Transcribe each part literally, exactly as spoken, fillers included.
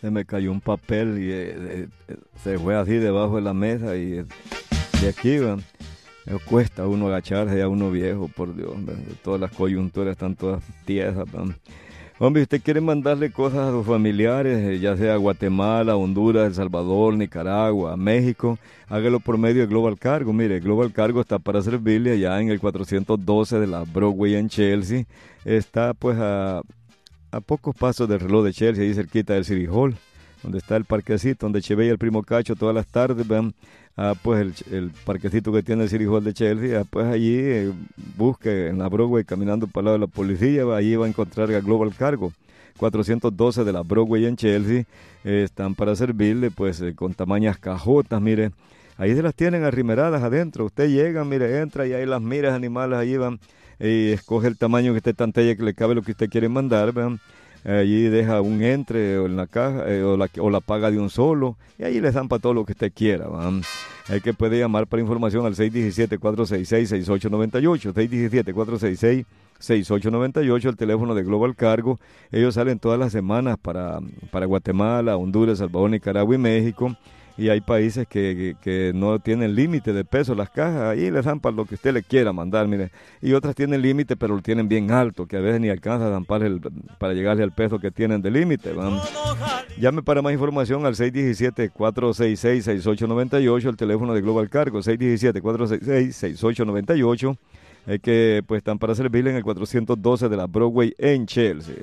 se me cayó un papel y eh, eh, se fue así debajo de la mesa y eh, de aquí, va. Eh, Cuesta a uno agacharse, ya uno viejo, por Dios, ¿verdad? Todas las coyunturas están todas tiesas, ¿verdad? Hombre, usted quiere mandarle cosas a sus familiares, eh, ya sea a Guatemala, Honduras, El Salvador, Nicaragua, México, hágalo por medio de Global Cargo. Mire, Global Cargo está para servirle allá en el cuatrocientos doce de la Broadway en Chelsea. Está pues a, a pocos pasos del reloj de Chelsea, ahí cerquita del City Hall, donde está el parquecito, donde Cheve y el primo Cacho todas las tardes, vean, ah, pues el, el parquecito que tiene el City Hall de Chelsea, ah, pues allí eh, busque en la Broadway caminando para el lado de la policía, va, allí va a encontrar a Global Cargo, cuatrocientos doce de la Broadway en Chelsea, eh, están para servirle pues eh, con tamañas cajotas, mire, ahí se las tienen arrimeradas adentro, usted llega, mire, entra y ahí las miras animales allí van, y escoge el tamaño que esté tantella que le cabe lo que usted quiere mandar, vean. Allí deja un entre o en la caja eh, o, la, o la paga de un solo y allí le dan para todo lo que usted quiera. ¿Va? Hay que puede llamar para información al seis uno siete, cuatro seis seis, seis ocho nueve ocho, seis uno siete, cuatro seis seis, seis ocho nueve ocho, el teléfono de Global Cargo. Ellos salen todas las semanas para, para Guatemala, Honduras, Salvador, Nicaragua y México. Y hay países que, que, que no tienen límite de peso las cajas, ahí les dan para lo que usted le quiera mandar, mire. Y otras tienen límite, pero lo tienen bien alto, que a veces ni alcanza a dan para, el, para llegarle al peso que tienen de límite. Llame para más información al seis uno siete, cuatro seis seis, seis ocho nueve ocho, el teléfono de Global Cargo, seis uno siete, cuatro seis seis, seis ocho nueve ocho, eh, que pues están para servirle en el cuatrocientos doce de la Broadway en Chelsea.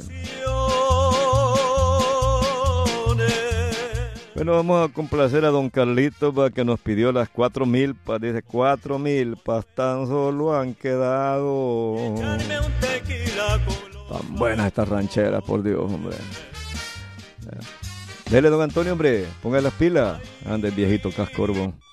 Bueno, vamos a complacer a don Carlito para que nos pidió las cuatro mil, pa, dice cuatro mil, pas tan solo han quedado. Tan buenas estas rancheras, por Dios, hombre. Dele, don Antonio, hombre, ponga las pilas. Ande, viejito cascorbo.